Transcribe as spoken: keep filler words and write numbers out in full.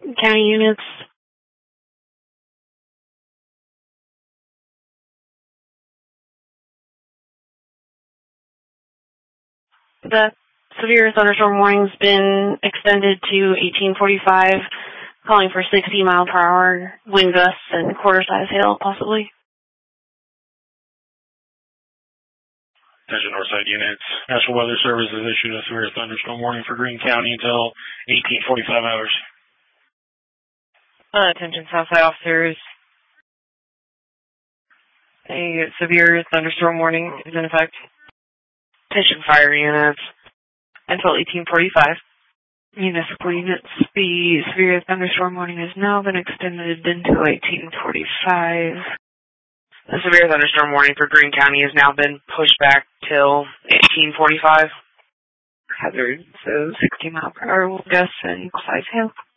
County units. The severe thunderstorm warning's been extended to eighteen forty-five, calling for sixty mile per hour wind gusts and quarter-size hail, possibly. Attention Northside units. National Weather Service has issued a severe thunderstorm warning for Greene County until eighteen forty-five hours. Uh, attention Southside officers. A severe thunderstorm warning is in effect. Attention fire units. Until eighteen forty-five. Municipal units. The severe thunderstorm warning has now been extended until eighteen forty-five. The severe thunderstorm warning for Greene County has now been pushed back till eighteen forty-five. Hazard, so sixty mile per hour gusts and size hail.